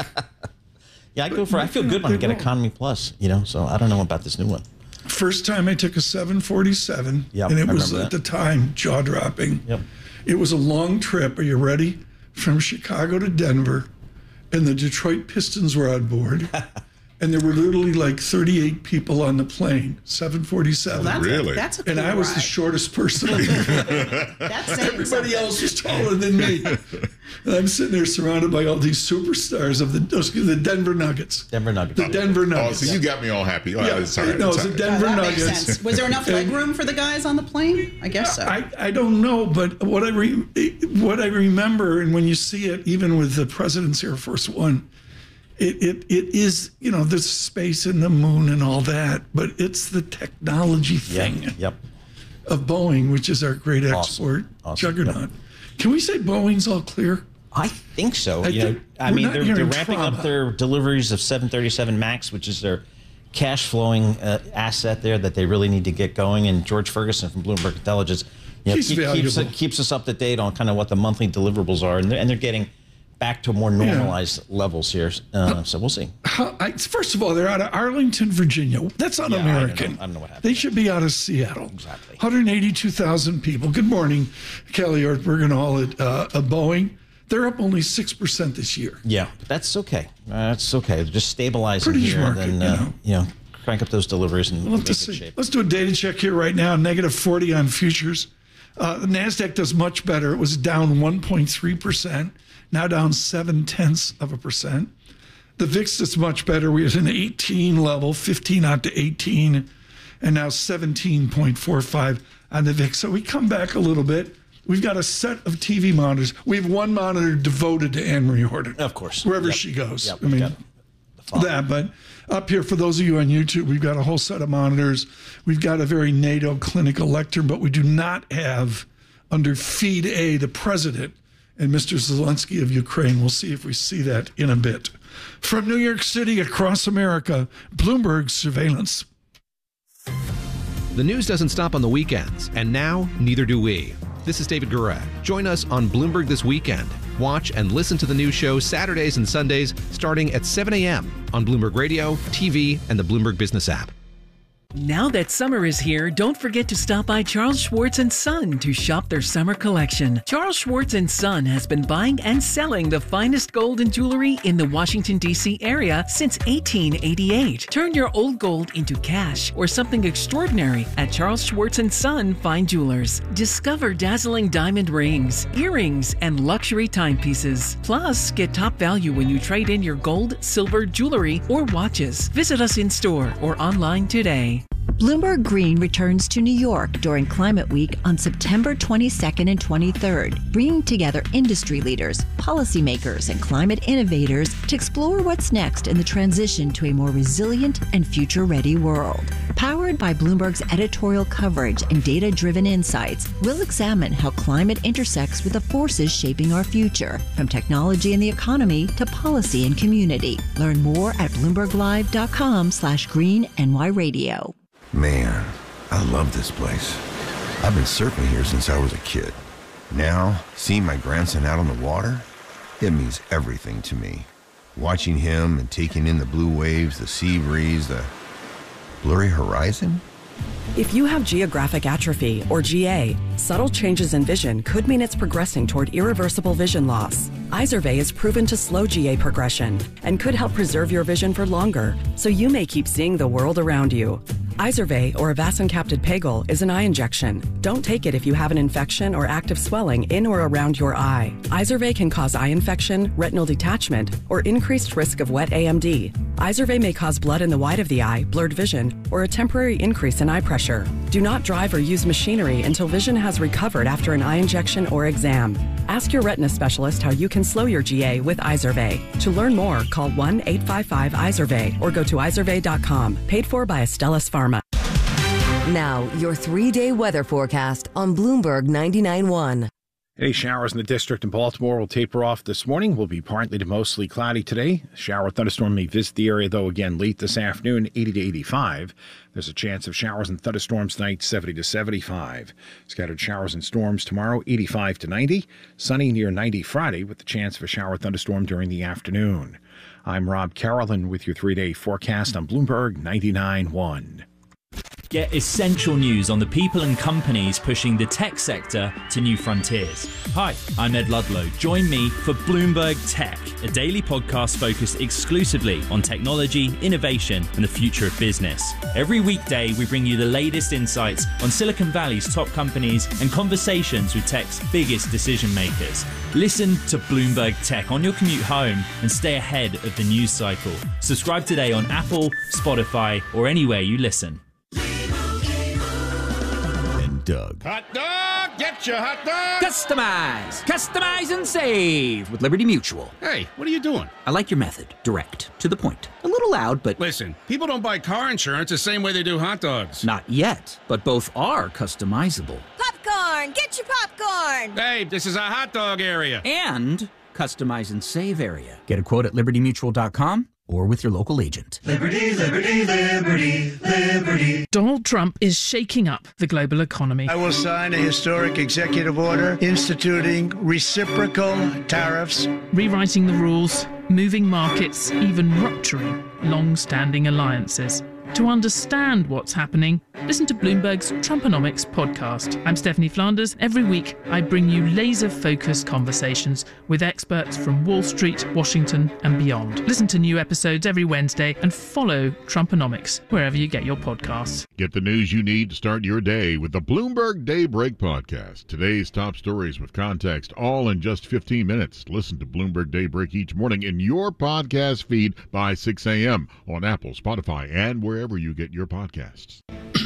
Speaker 2: Yeah, I feel good when I get Economy Plus, so I don't know about this new one.
Speaker 3: First time I took a 747, and it was at the time jaw-dropping.
Speaker 2: Yep.
Speaker 3: It was a long trip. Are you ready? From Chicago to Denver, and the Detroit Pistons were on board. And there were literally like 38 people on the plane, 747.
Speaker 11: Well, that's a cool
Speaker 3: And I was
Speaker 11: ride.
Speaker 3: the shortest person. Everybody else was taller than me. And I'm sitting there surrounded by all these superstars of the Denver Nuggets.
Speaker 2: The Denver
Speaker 3: Nuggets.
Speaker 5: Oh, so you got me all happy. Oh, it's all right.
Speaker 3: No, it's the Denver
Speaker 11: that
Speaker 3: Nuggets.
Speaker 11: makes sense. Was there enough leg room for the guys on the plane? I guess so.
Speaker 3: I don't know, but what I remember, and when you see it, even with the President's Air Force One, it is, there's space in the moon and all that, but it's the technology thing of Boeing, which is our great export juggernaut. Yep. Can we say Boeing's all clear?
Speaker 2: I think so. They're ramping up their deliveries of 737 MAX, which is their cash flowing asset there that they really need to get going. And George Ferguson from Bloomberg Intelligence keeps us up to date on kind of what the monthly deliverables are, and they're getting back to more normalized levels here. So we'll see.
Speaker 3: First of all, they're out of Arlington, Virginia. That's un-American.
Speaker 2: I don't know what happened.
Speaker 3: They should be out of Seattle.
Speaker 2: Exactly.
Speaker 3: 182,000 people. Good morning, Kelly Ortberg and all at Boeing. They're up only 6% this year.
Speaker 2: Yeah, that's okay. That's okay. Just stabilizing
Speaker 3: British
Speaker 2: here,
Speaker 3: market,
Speaker 2: then crank up those deliveries and
Speaker 3: we'll
Speaker 2: make it shape.
Speaker 3: Let's do a data check here right now. Negative 40 on futures. The NASDAQ does much better. It was down 1.3%. Now down 0.7%. The VIX is much better. We had an 18 level, 15 out to 18, and now 17.45 on the VIX. So we come back a little bit. We've got a set of TV monitors. We have one monitor devoted to Anne Marie Horton.
Speaker 2: Of course.
Speaker 3: Wherever she goes.
Speaker 2: Yep,
Speaker 3: but up here, for those of you on YouTube, we've got a whole set of monitors. We've got a very NATO clinical lectern, but we do not have, under Feed A, the president and Mr. Zelensky of Ukraine. We'll see if we see that in a bit. From New York City across America, Bloomberg Surveillance.
Speaker 22: The news doesn't stop on the weekends, and now neither do we. This is David Guerra. Join us on Bloomberg This Weekend. Watch and listen to the news show Saturdays and Sundays starting at 7 a.m. on Bloomberg Radio, TV, and the Bloomberg Business app.
Speaker 8: Now that summer is here, don't forget to stop by Charles Schwartz & Son to shop their summer collection. Charles Schwartz & Son has been buying and selling the finest gold and jewelry in the Washington, D.C. area since 1888. Turn your old gold into cash or something extraordinary at Charles Schwartz & Son Fine Jewelers. Discover dazzling diamond rings, earrings, and luxury timepieces. Plus, get top value when you trade in your gold, silver, jewelry, or watches. Visit us in store or online today.
Speaker 10: Bloomberg Green returns to New York during Climate Week on September 22nd and 23rd, bringing together industry leaders, policymakers, and climate innovators to explore what's next in the transition to a more resilient and future-ready world. Powered by Bloomberg's editorial coverage and data-driven insights, we'll examine how climate intersects with the forces shaping our future, from technology and the economy to policy and community. Learn more at BloombergLive.com/GreenNYRadio.
Speaker 23: Man, I love this place. I've been surfing here since I was a kid. Now, seeing my grandson out on the water, it means everything to me. Watching him and taking in the blue waves, the sea breeze, the blurry horizon.
Speaker 24: If you have geographic atrophy, or GA, subtle changes in vision could mean it's progressing toward irreversible vision loss. Izervay is proven to slow GA progression and could help preserve your vision for longer, so you may keep seeing the world around you. Izervay, or avacincaptad pegol, is an eye injection. Don't take it if you have an infection or active swelling in or around your eye. Izervay can cause eye infection, retinal detachment, or increased risk of wet AMD. Izervay may cause blood in the white of the eye, blurred vision, or a temporary increase in eye pressure. Do not drive or use machinery until vision has recovered after an eye injection or exam. Ask your retina specialist how you can slow your GA with Izervay. To learn more, call 1-855-IZERVAY or go to izervay.com. Paid for by Astellas Pharma.
Speaker 18: Now, your 3-day weather forecast on Bloomberg 99.1.
Speaker 19: Any showers in the district in Baltimore will taper off this morning. Will be partly to mostly cloudy today. A shower thunderstorm may visit the area, though, again late this afternoon, 80 to 85. There's a chance of showers and thunderstorms tonight, 70 to 75. Scattered showers and storms tomorrow, 85 to 90. Sunny near 90 Friday with the chance of a shower thunderstorm during the afternoon. I'm Rob Carolyn with your 3-day forecast on Bloomberg 99.1.
Speaker 25: Get essential news on the people and companies pushing the tech sector to new frontiers. Hi, I'm Ed Ludlow. Join me for Bloomberg Tech, a daily podcast focused exclusively on technology, innovation, and the future of business. Every weekday, we bring you the latest insights on Silicon Valley's top companies and conversations with tech's biggest decision makers. Listen to Bloomberg Tech on your commute home and stay ahead of the news cycle. Subscribe today on Apple, Spotify, or anywhere you listen.
Speaker 9: Doug.
Speaker 26: Hot dog! Get your hot dog!
Speaker 27: Customize and save with Liberty Mutual.
Speaker 26: Hey, what are you doing?
Speaker 27: I like your method. Direct. To the point. A little loud, but...
Speaker 26: Listen, people don't buy car insurance the same way they do hot dogs.
Speaker 27: Not yet, but both are customizable.
Speaker 28: Popcorn! Get your popcorn!
Speaker 26: Hey, this is a hot dog area.
Speaker 27: And customize and save area. Get a quote at libertymutual.com or with your local agent.
Speaker 29: Liberty, liberty, liberty, liberty.
Speaker 30: Donald Trump is shaking up the global economy.
Speaker 6: I will sign a historic executive order instituting reciprocal tariffs,
Speaker 30: rewriting the rules, moving markets, even rupturing long-standing alliances. To understand what's happening, listen to Bloomberg's Trumponomics podcast. I'm Stephanie Flanders. Every week, I bring you laser-focused conversations with experts from Wall Street, Washington, and beyond. Listen to new episodes every Wednesday and follow Trumponomics wherever you get your podcasts.
Speaker 5: Get the news you need to start your day with the Bloomberg Daybreak podcast. Today's top stories with context, all in just 15 minutes. Listen to Bloomberg Daybreak each morning in your podcast feed by 6 a.m. on Apple, Spotify, and wherever you get your podcasts.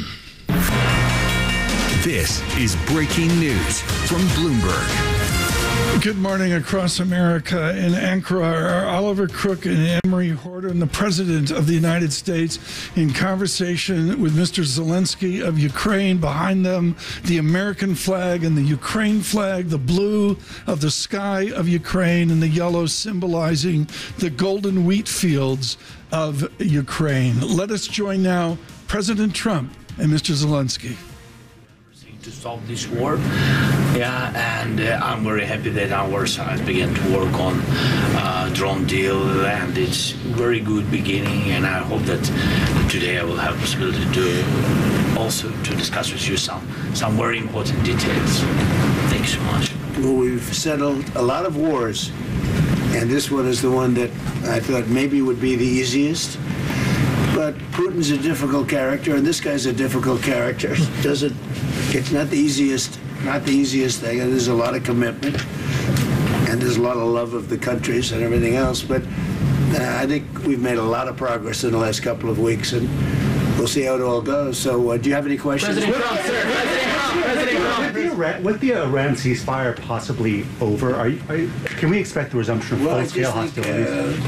Speaker 9: This is breaking news from Bloomberg.
Speaker 3: Good morning across America. In Ankara are Oliver Crook and Emery Horton, the President of the United States, in conversation with Mr. Zelensky of Ukraine. Behind them, the American flag and the Ukraine flag, the blue of the sky of Ukraine and the yellow symbolizing the golden wheat fields of Ukraine. Let us join now President Trump and Mr. Zelensky.
Speaker 1: to stop this war. Yeah, and I'm very happy that our side began to work on drone deal, and it's very good beginning. And I hope that today I will have possibility to also to discuss with you some very important details. Thank you so much.
Speaker 6: Well, we've settled a lot of wars, and this one is the one that I thought maybe would be the easiest. But Putin's a difficult character, and this guy's a difficult character. It's not the easiest thing, and there's a lot of commitment, and there's a lot of love of the countries and everything else. But I think we've made a lot of progress in the last couple of weeks, and we'll see how it all goes. So, do you have any questions?
Speaker 4: President Trump, sir. President Trump. With the Iran ceasefire possibly over, can we expect the resumption of full-scale hostilities?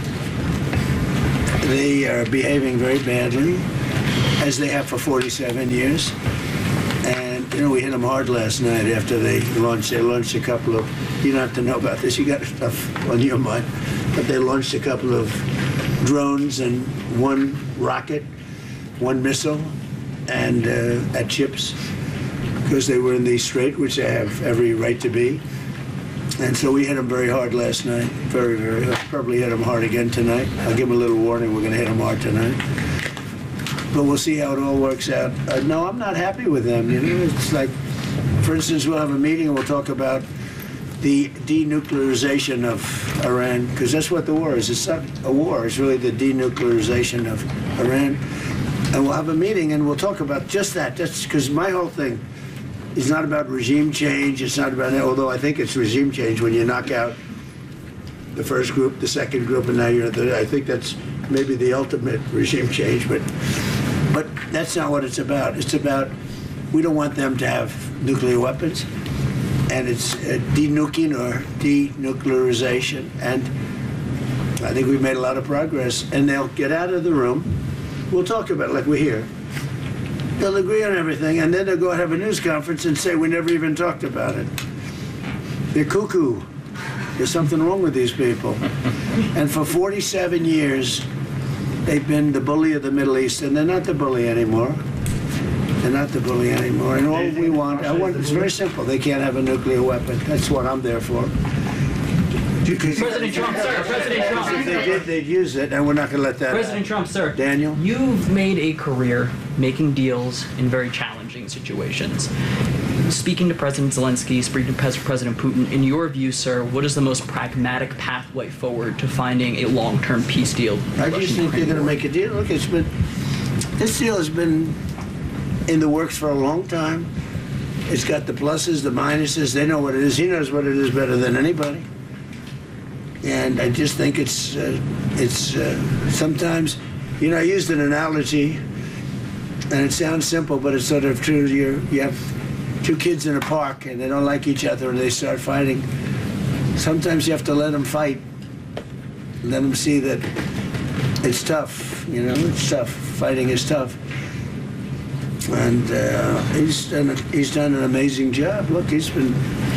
Speaker 6: They are behaving very badly, as they have for 47 years. And, we hit them hard last night after they launched a couple of, you don't have to know about this, you got stuff on your mind, but they launched a couple of drones and one rocket, one missile, and at ships, because they were in the strait, which they have every right to be. And so we hit them very hard last night, very, very hard. Probably hit them hard again tonight. I'll give them a little warning, we're going to hit them hard tonight. But we'll see how it all works out. No, I'm not happy with them. It's like, for instance, we'll have a meeting and we'll talk about the denuclearization of Iran, because that's what the war is. It's not a war, it's really the denuclearization of Iran. And we'll have a meeting and we'll talk about just that. That's because my whole thing is not about regime change. It's not about, although I think it's regime change when you knock out the first group, the second group, and now you're the, I think that's maybe the ultimate regime change, but that's not what it's about. It's about, we don't want them to have nuclear weapons, and it's denuking or denuclearization, and I think we've made a lot of progress, and they'll get out of the room. We'll talk about it like we're here. They'll agree on everything, and then they'll go and have a news conference and say we never even talked about it. They're cuckoo. There's something wrong with these people. And for 47 years, they've been the bully of the Middle East, and they're not the bully anymore. They're not the bully anymore. And all we want, it's very simple. They can't have a nuclear weapon. That's what I'm there for.
Speaker 1: President Trump, sir. President Trump.
Speaker 6: If they did, they'd use it, and we're not going to let that
Speaker 1: President Trump, sir.
Speaker 6: Daniel?
Speaker 1: You've made a career making deals in very challenging situations. Speaking to President Zelensky, speaking to President Putin, in your view, sir, what is the most pragmatic pathway forward to finding a long-term peace deal?
Speaker 6: I just think they're going to make a deal. Look, this deal has been in the works for a long time. It's got the pluses, the minuses. They know what it is. He knows what it is better than anybody. And I just think it's sometimes, I used an analogy, and it sounds simple, but it's sort of true. You have two kids in a park, and they don't like each other, and they start fighting. Sometimes you have to let them fight, let them see that it's tough. It's tough. Fighting is tough. And he's done an amazing job. Look, he's been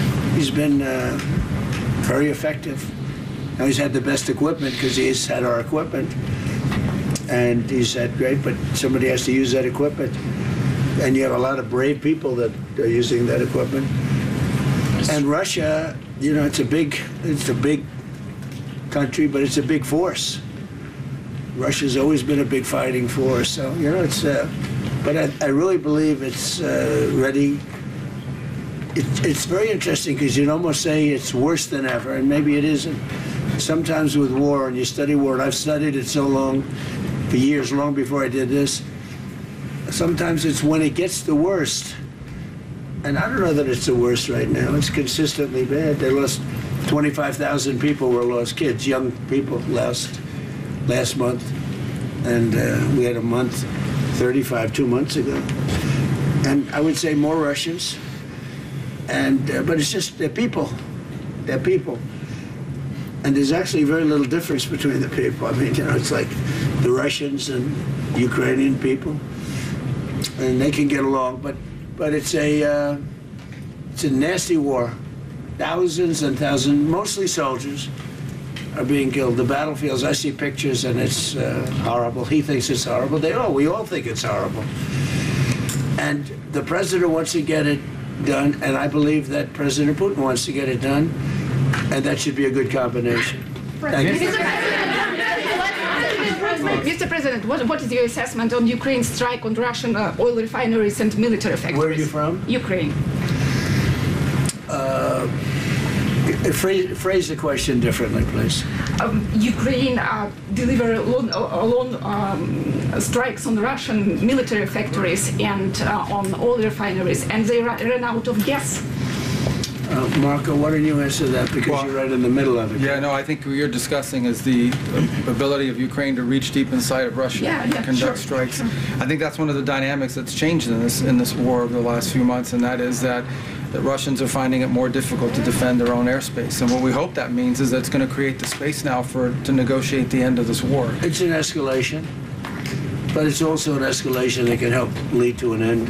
Speaker 6: very effective. Now he's had the best equipment because he's had our equipment, and he's had great. But somebody has to use that equipment, and you have a lot of brave people that are using that equipment. And Russia, it's a big country, but it's a big force. Russia's always been a big fighting force, so it's. But I really believe it's ready. It's very interesting because you'd almost say it's worse than ever, and maybe it isn't. Sometimes with war, and you study war, and I've studied it so long, for years, long before I did this, sometimes it's when it gets the worst. And I don't know that it's the worst right now. It's consistently bad. They lost 25,000 people were lost, kids, young people last month. And we had a month, 35, 2 months ago. And I would say more Russians. And but it's just, they're people. They're people. And there's actually very little difference between the people. I mean, it's like the Russians and Ukrainian people. And they can get along, but it's a nasty war. Thousands and thousands, mostly soldiers, are being killed. The battlefields, I see pictures, and it's horrible. He thinks it's horrible. We all think it's horrible. And the president wants to get it done, and I believe that President Putin wants to get it done, and that should be a good combination. Thank you.
Speaker 7: Mr. President, what is your assessment on Ukraine's strike on Russian oil refineries and military factories?
Speaker 6: Where are you from?
Speaker 7: Ukraine.
Speaker 6: Phrase the question differently, please.
Speaker 7: Ukraine delivered strikes on Russian military factories and on oil refineries, and they ran out of gas.
Speaker 6: Marco, why don't you answer that, because you're right in the middle of it.
Speaker 11: Yeah, no, I think what you're discussing is the ability of Ukraine to reach deep inside of Russia and conduct strikes. Sure. I think that's one of the dynamics that's changed in this war over the last few months, and that is that the Russians are finding it more difficult to defend their own airspace. And what we hope that means is that it's going to create the space now to negotiate the end of this war.
Speaker 6: It's an escalation, but it's also an escalation that can help lead to an end.